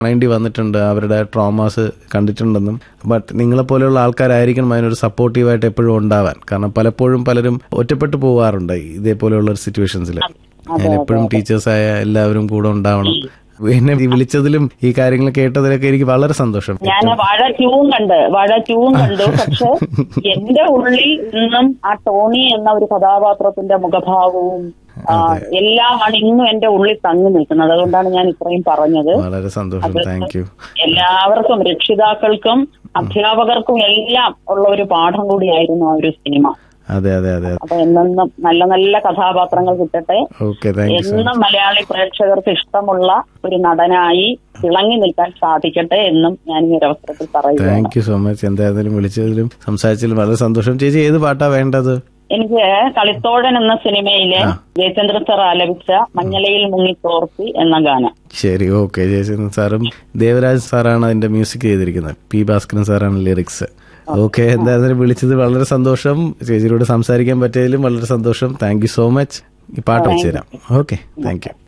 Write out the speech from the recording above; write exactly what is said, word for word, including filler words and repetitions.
കാണേണ്ടി വന്നിട്ടുണ്ട്, അവരുടെ ട്രോമാസ് കണ്ടിട്ടുണ്ടെന്നും. ബട്ട് നിങ്ങളെപ്പോലെയുള്ള ആൾക്കാരായിരിക്കണം അതിനൊരു സപ്പോർട്ടീവായിട്ട് എപ്പോഴും ഉണ്ടാവാൻ. കാരണം പലപ്പോഴും പലരും ഒറ്റപ്പെട്ടു പോവാറുണ്ട് ഇതേപോലെയുള്ള സിറ്റുവേഷൻസിൽ. ഞാൻ എപ്പോഴും ടീച്ചേഴ്സായ എല്ലാവരും കൂടെ ഉണ്ടാവണം. എന്നെ വിളിച്ചതിലും ഈ കാര്യങ്ങൾ കേട്ടതിലൊക്കെ എനിക്ക് വളരെ സന്തോഷം. ഞാൻ വാഴ ട്യൂൺ കണ്ട് വാഴ ട്യൂൺ കണ്ടു പക്ഷെ എന്റെ ഉള്ളിൽ ഇന്നും ആ ടോണി എന്ന ഒരു കഥാപാത്രത്തിന്റെ മുഖഭാവവും എല്ലാമാണ് ഇന്നും എന്റെ ഉള്ളിൽ തങ്ങി നിൽക്കുന്നത്. അതുകൊണ്ടാണ് ഞാൻ ഇത്രയും പറഞ്ഞത്. വളരെ സന്തോഷം. Thank you. എല്ലാവർക്കും, രക്ഷിതാക്കൾക്കും അധ്യാപകർക്കും എല്ലാം ഉള്ള ഒരു പാഠം കൂടിയായിരുന്നു ആ ഒരു സിനിമ. അതെ അതെ അതെ. അപ്പൊ എന്നും നല്ല നല്ല കഥാപാത്രങ്ങൾ കിട്ടട്ടെ. എന്നും മലയാളി പ്രേക്ഷകർക്ക് ഇഷ്ടമുള്ള ഒരു നടനായി തിളങ്ങി നിൽക്കാൻ സാധിക്കട്ടെ എന്നും ഞാൻ ഈ ഒരു അവസരത്തിൽ പറയുന്നു. Thank you so much. എന്തായാലും വിളിച്ചതിലും സംസാരിച്ചതിലും വളരെ സന്തോഷം. ചേച്ചി ഏത് പാട്ടാ വേണ്ടത്? എനിക്ക് കളിത്തോഴൻ എന്ന സിനിമയിലെ ജയചന്ദ്രൻ സാർ ആലപിച്ച മഞ്ഞളയിൽ മുങ്ങി തോർത്തി എന്ന ഗാനം. ശരി, ഓക്കെ. ജയചന്ദ്രൻ സാറും ദേവരാജ് സാറാണ് അതിന്റെ മ്യൂസിക് ചെയ്തിരിക്കുന്നത്. പി ഭാസ്കരൻ സാറാണ് ലിറിക്സ്. ഓക്കെ, എന്തായാലും വിളിച്ചത് വളരെ സന്തോഷം. ചേച്ചിയോട് സംസാരിക്കാൻ പറ്റിയതിലും വളരെ സന്തോഷം. Thank you so much. ഈ പാട്ട് വെച്ചുതരാം. Okay, thank you.